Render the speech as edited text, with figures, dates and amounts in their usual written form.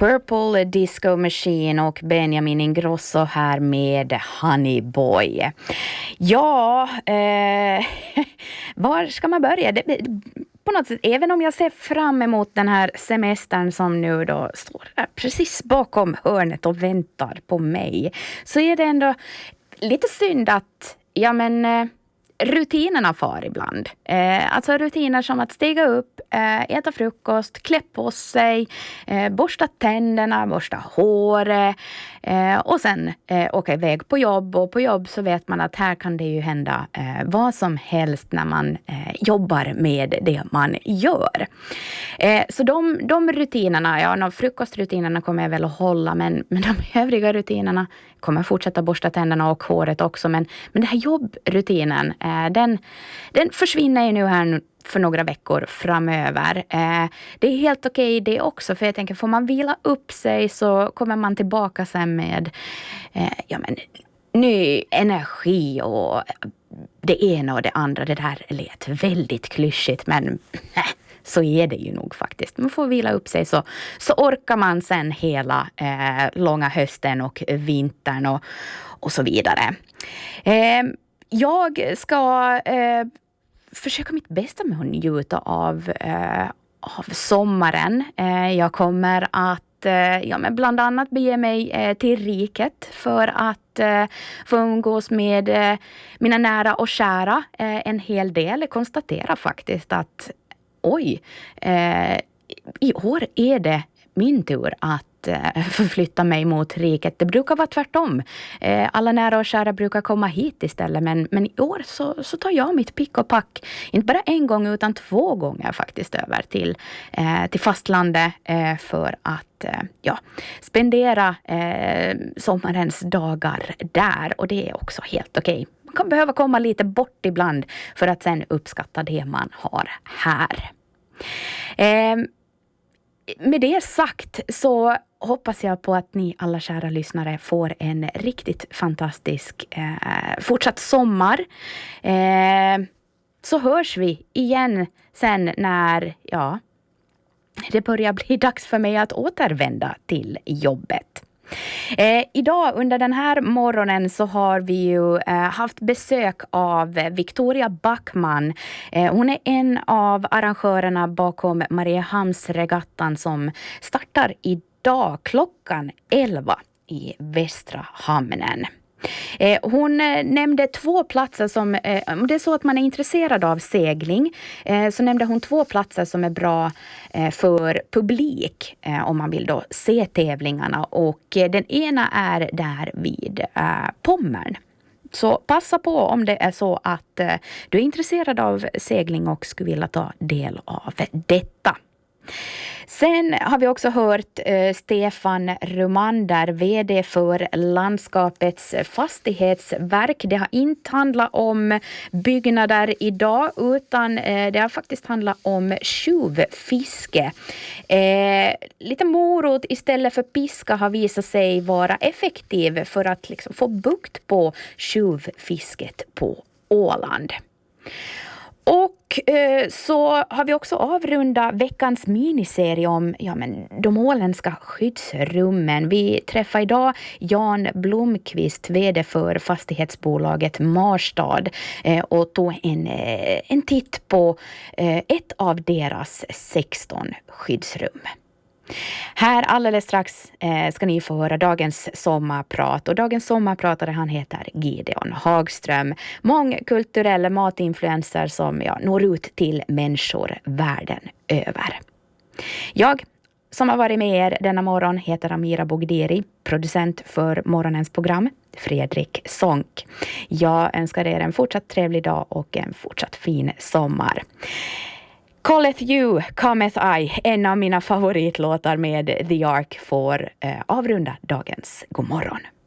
Purple Disco Machine och Benjamin Ingrosso här med Honey Boy. Ja, var ska man börja? På något sätt, även om jag ser fram emot den här semestern som nu då står där precis bakom hörnet och väntar på mig, så är det ändå lite synd att rutinerna far ibland. Alltså rutiner som att stiga upp, äta frukost, klä på sig, borsta tänderna, borsta håret och sen åka iväg på jobb. Och på jobb så vet man att här kan det ju hända vad som helst när man jobbar med det man gör. Så de rutinerna, frukostrutinerna kommer jag väl att hålla, men de övriga rutinerna kommer fortsätta borsta tänderna och håret också. Men den här jobbrutinen, den försvinner ju nu här för några veckor framöver. Det är helt okej det också, för jag tänker, får man vila upp sig så kommer man tillbaka sen med ny energi och det ena och det andra. Det där lät väldigt klyschigt, men så är det ju nog faktiskt. Man får vila upp sig så orkar man sen hela långa hösten och vintern och så vidare. Jag ska försöka mitt bästa med att njuta av sommaren. Jag kommer att bland annat bege mig till riket för att få umgås med mina nära och kära en hel del. Jag konstaterar faktiskt att i år är det min tur att förflytta mig mot riket. Det brukar vara tvärtom. Alla nära och kära brukar komma hit istället. Men i år så tar jag mitt pick och pack. Inte bara en gång utan 2 gånger faktiskt över till fastlandet för att spendera sommarens dagar där. Och det är också helt okej. Man kan behöva komma lite bort ibland för att sen uppskatta det man har här. Med det sagt så hoppas jag på att ni alla kära lyssnare får en riktigt fantastisk fortsatt sommar. Så hörs vi igen sen när det börjar bli dags för mig att återvända till jobbet. Idag under den här morgonen så har vi ju haft besök av Victoria Backman. Hon är en av arrangörerna bakom Mariehamnsregattan som startar idag klockan 11 i Västra hamnen. Hon nämnde 2 platser som, om det är så att man är intresserad av segling, så nämnde hon 2 platser som är bra för publik om man vill då se tävlingarna, och den ena är där vid Pommern. Så passa på om det är så att du är intresserad av segling och skulle vilja ta del av detta. Sen har vi också hört Stefan Rumander, vd för Landskapets fastighetsverk. Det har inte handlat om byggnader idag, utan det har faktiskt handlat om tjuvfiske. Lite morot istället för piska har visat sig vara effektiv för att liksom få bukt på tjuvfisket på Åland. Och så har vi också avrundat veckans miniserie om de åländska skyddsrummen. Vi träffar idag Jan Blomqvist, vd för fastighetsbolaget Marstad, och tog en titt på ett av deras 16 skyddsrum. Här alldeles strax ska ni få höra dagens sommarprat, och dagens sommarpratare, han heter Gideon Hagström, mångkulturell matinfluencer som når ut till människor världen över. Jag som har varit med er denna morgon heter Amira Bogdiri, producent för morgonens program Fredrik Sonck. Jag önskar er en fortsatt trevlig dag och en fortsatt fin sommar. Calleth You, Cometh I, en av mina favoritlåtar med The Ark, får avrunda dagens godmorgon.